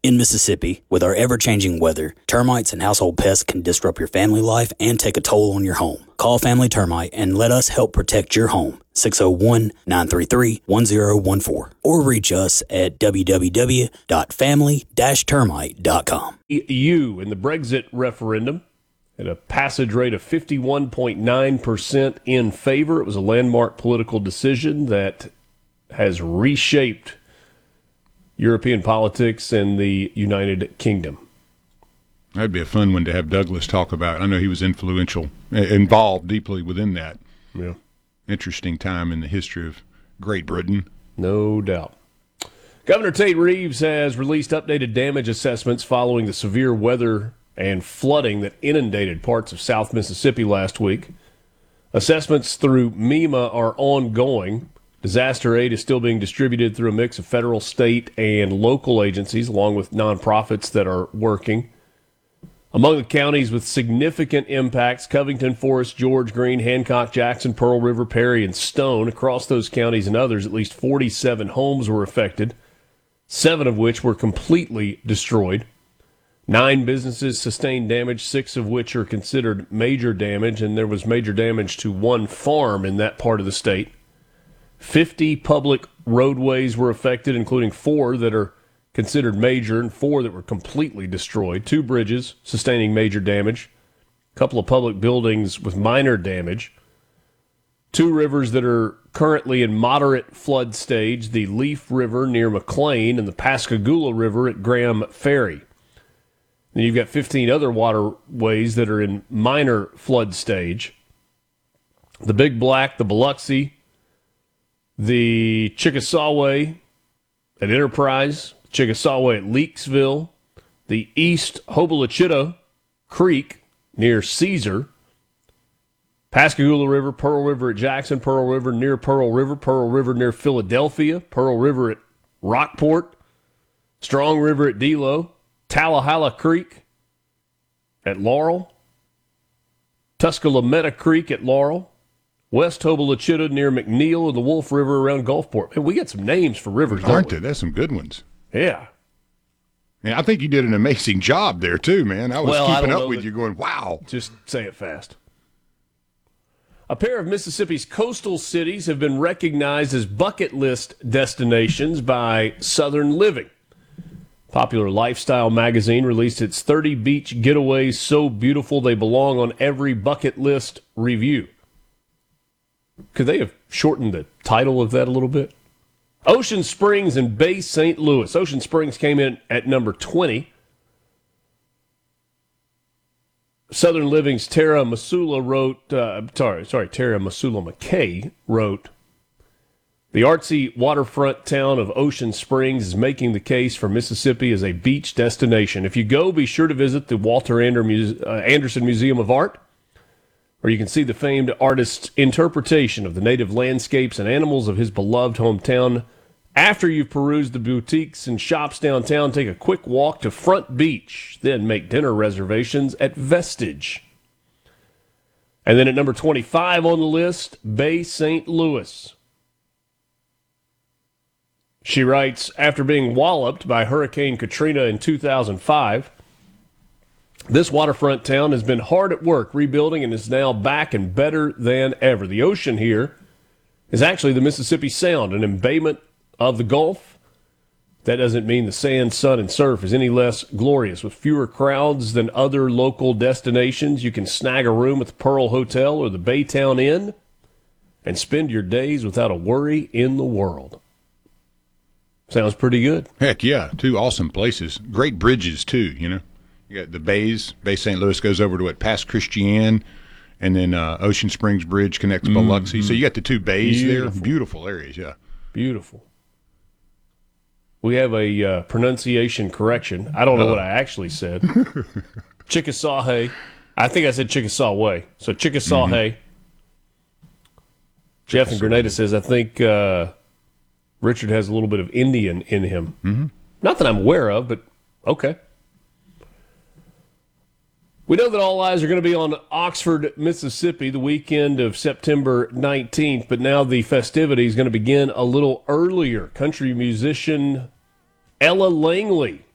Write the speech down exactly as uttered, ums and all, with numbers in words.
In Mississippi, with our ever-changing weather, termites and household pests can disrupt your family life and take a toll on your home. Call Family Termite and let us help protect your home. six oh one, nine three three, one oh one four or reach us at w w w dot family dash termite dot com. E U in the Brexit referendum at a passage rate of fifty-one point nine percent in favor. It was a landmark political decision that has reshaped European politics and the United Kingdom. That'd be a fun one to have Douglas talk about. I know he was influential, involved deeply within that. Yeah. Interesting time in the history of Great Britain. No doubt. Governor Tate Reeves has released updated damage assessments following the severe weather and flooding that inundated parts of South Mississippi last week. Assessments through MEMA are ongoing. Disaster aid is still being distributed through a mix of federal, state, and local agencies, along with nonprofits that are working. Among the counties with significant impacts, Covington, Forest, George, Greene, Hancock, Jackson, Pearl River, Perry, and Stone. Across those counties and others, at least forty-seven homes were affected, seven of which were completely destroyed. Nine businesses sustained damage, six of which are considered major damage, and there was major damage to one farm in that part of the state. fifty public roadways were affected, including four that are considered major and four that were completely destroyed. Two bridges sustaining major damage. A couple of public buildings with minor damage. Two rivers that are currently in moderate flood stage, the Leaf River near McLean and the Pascagoula River at Graham Ferry. Then you've got fifteen other waterways that are in minor flood stage. The Big Black, the Biloxi, the Chickasaw at Enterprise, Chickasaw at Leakesville, the East Hobelichita Creek near Caesar, Pascagoula River, Pearl River at Jackson, Pearl River near Pearl River, Pearl River near Philadelphia, Pearl River at Rockport, Strong River at Delo, Tallahala Creek at Laurel, Tuscalametta Creek at Laurel, West Hobelichita near McNeil, and the Wolf River around Gulfport. Man, we got some names for rivers, aren't don't we? there? That's some good ones. Yeah. And I think you did an amazing job there, too, man. I was well, keeping I up with you going, wow. Just say it fast. A pair of Mississippi's coastal cities have been recognized as bucket list destinations by Southern Living. Popular Lifestyle magazine released its thirty beach getaways so beautiful they belong on every bucket list review. Could they have shortened the title of that a little bit? Ocean Springs and Bay Saint Louis. Ocean Springs came in at number twenty. Southern Living's Tara Masula wrote, uh, sorry, sorry, Tara Masula McKay wrote, the artsy waterfront town of Ocean Springs is making the case for Mississippi as a beach destination. If you go, be sure to visit the Walter Anderson Museum of Art, where you can see the famed artist's interpretation of the native landscapes and animals of his beloved hometown. After you've perused the boutiques and shops downtown, take a quick walk to Front Beach, then make dinner reservations at Vestige. And then at number twenty-five on the list, Bay Saint Louis. She writes, after being walloped by Hurricane Katrina in two thousand five, this waterfront town has been hard at work rebuilding and is now back and better than ever. The ocean here is actually the Mississippi Sound, an embayment of the Gulf. That doesn't mean the sand, sun, and surf is any less glorious. With fewer crowds than other local destinations, you can snag a room at the Pearl Hotel or the Baytown Inn and spend your days without a worry in the world. Sounds pretty good. Heck yeah, two awesome places. Great bridges, too, you know. You got the bays. Bay Saint Louis goes over to what, past Christiane, and then uh, Ocean Springs Bridge connects mm-hmm. Biloxi. So you got the two bays Beautiful. there. Beautiful areas, yeah. Beautiful. We have a uh, pronunciation correction. I don't know uh. what I actually said. Chickasaw. I think I said Chickasaw. So Chickasaw. Mm-hmm. Jeff in Grenada says, I think uh, Richard has a little bit of Indian in him. Mm-hmm. Not that I'm aware of, but okay. We know that all eyes are going to be on Oxford, Mississippi, the weekend of September nineteenth, but now the festivity is going to begin a little earlier. Country musician Ella Langley